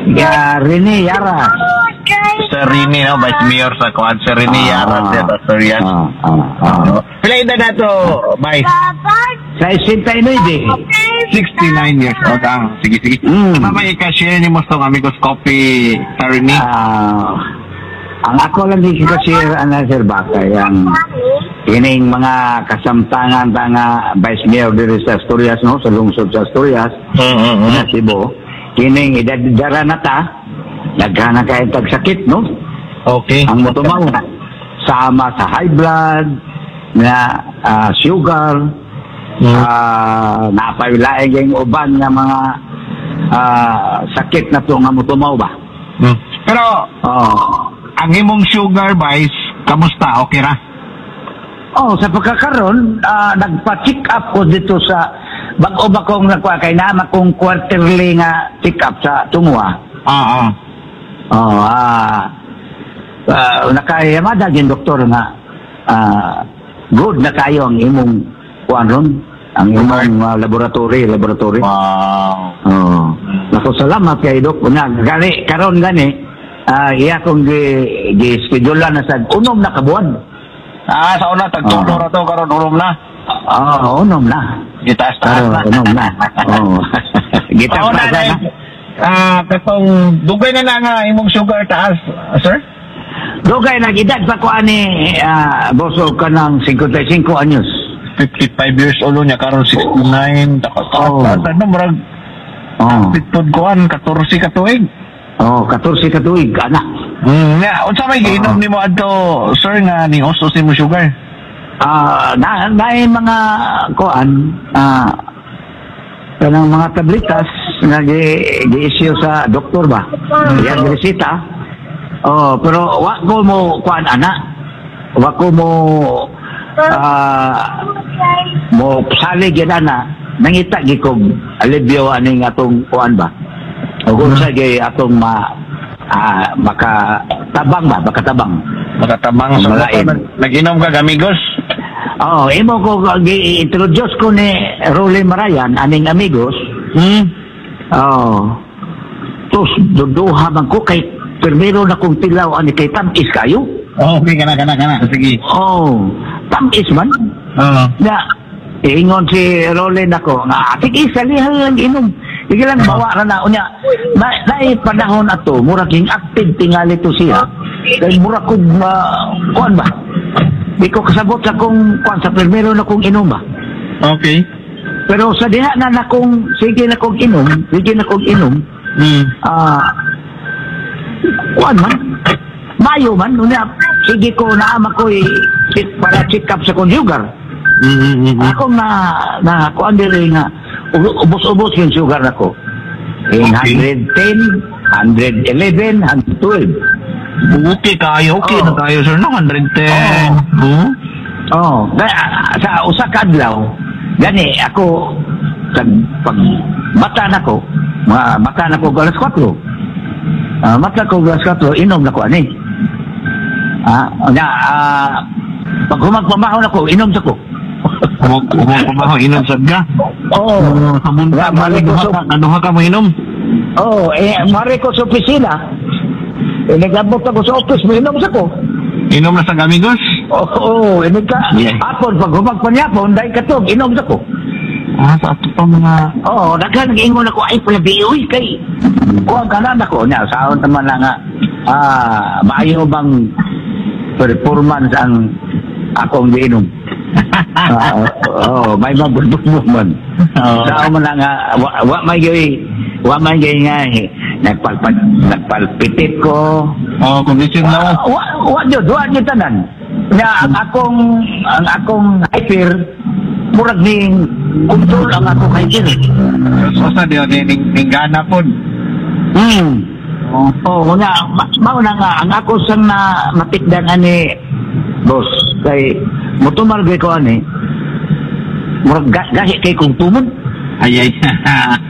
Rene Yara. Sir Rini, no? Vice Mayor sa Kuan. Sir Rini Yara, Sir Yan. Pila edad na to, Vice? Sa 69 69 years old. Sige. Ano ba i-share niyo mo sa Amigos Coffee, Sir Rini? Ang ako lang di share Sir Bakay, ang ining mga kasamtangan nga Vice Mayor dito sa Asturias, no? Sa lungsod sa Asturias, na Cebu. Kining idadara na ta, naghana kayo tagsakit, no? Okay. Ang motumaw, sama sa high blood, na sugar, napawilaeng yung uban na mga sakit na to nga motumaw ba? Pero, ang imong sugar, Vice, kamusta? Okay ra? Sa pagkakaroon, nagpa-check up ko dito sa bago-bagong nagpa kay nama kong quarterly nga check up sa tungwa. Nakayamada yung doktor nga good na kayo ang imong kuanon, ang imong laboratory. Wow. Naku, salamat kay Dok. Gani, karon gani, iya kong gi-schedule na sa unom na kabuan. Sa una, tagtulo na to, karon unom na. Unom na. Gitaas-taas na. Unom na. Gitaas-taas na. Katong dugay na nga imong sugar taas, sir? Dugay na, edad pa ko ani, boso ka ng 55 anyos. 55 years old niya, karon 69. Ano, marag, pitod ko 14 katuig. 14 katuig, anak. Unsa may giinom nimo adto, sir, nga ni usos nimo sugar? Na mga kuan, kanang mga tablitas nga gi-issue sa doktor ba? Yang resita. Pero wa ko mo kuan ana. Wa ko mo salig yan ana. Nangita gi kog alibyo aning atong kuan ba? O kung sa gi atong makatabang. So, nag-inom ka, amigos? Imo ko i-introduce ko ni Rolly Marayan, aning amigos. Tos, duduha man ko kay primero na kong tilaw ani kay tamis kayo. Okay, kana. Sige. Tamis man. Ingon si Rolly nako nga, sige, salihan lang inom. Sige lang, bawa na unya. Naay panahon ato, murag yung active tingali to siya. Kaya murag kong, kuan ba? Di ko kasabot sa kong, kuan, sa primero na kong inom ba? Okay. Pero sa diha na kong, sige na kong inom, kuan man, mayo man, unya, sige ko, naama ko para check up sa kong sugar. Ako na kuan diri nga, ubos-ubos yung sugar nako. 110, 111, 112. Okay kayo, na kayo, sir, no? 110. Sa usa ka adlaw, gani ako pag mata nako alas 4. Mata ko alas 4, inom nako ani. Pag humagpamahon ako, inom sa ko. Kumakabaho, inom sa ga? Hamunta, anuha ka mo inom? Mari ko sa opisina. Nagabot ako sa office, may inom sa ko. Inom na sa amigos? Inom ka. Apon, pag humagpanyapon, dahil katog, inom sa ko. Sa ato pa mga... nag-ingon ako, ay pala, biyoy kay. Kuha ka na ako. Saan naman na nga, maayo bang performance ang akong giinom? May mabulbog man. Saan man na nga, wa may nga, nagpalpitit ko. Kondisyon na. Wa nyo tanan. Ang akong hyper, murag ning control ang akong hyper. So sa diyo, ning gana po. Mauna nga, ang ako sang na matikdan ani, boss, kay mutumal gay ko ani, murag gahi kay kong tumon. Ay.